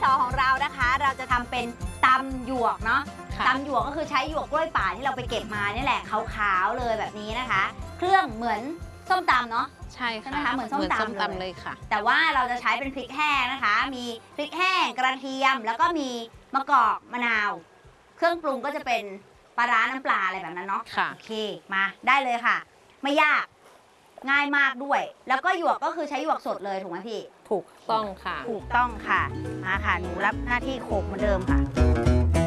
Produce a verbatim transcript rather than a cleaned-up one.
สองของเรานะคะเราจะทำเป็นตำหยวกเนาะตำหยวกก็คือใช้หยวกกล้วยป่าที่เราไปเก็บมานี่แหละขาวๆเลยแบบนี้นะคะ เครื่องเหมือนส้มตำเนาะใช่ค่ะเหมือนส้มตำเลยค่ะแต่ว่าเราจะใช้เป็นพริกแห้งนะคะ มีพริกแห้งกระเทียมแล้วก็มีมะกอกมะนาว เครื่องปรุงก็จะเป็นปลาร้าน้ำปลาอะไรแบบนั้นเนาะโอเคมาได้เลยค่ะ ไม่ยากง่ายมากด้วย แล้วก็หยวกก็คือใช้หยวกสดเลยถูกไหมพี่ถูกต้องค่ะถูกต้องค่ะมาค่ะหนูรับหน้าที่โขลกเหมือนเดิมค่ะ